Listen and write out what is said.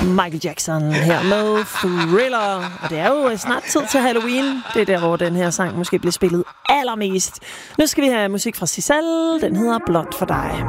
Michael Jackson her med Thriller. Og det er jo snart tid til Halloween. Det er der, hvor den her sang måske bliver spillet allermest. Nu skal vi have musik fra Sisal. Den hedder Blond for dig.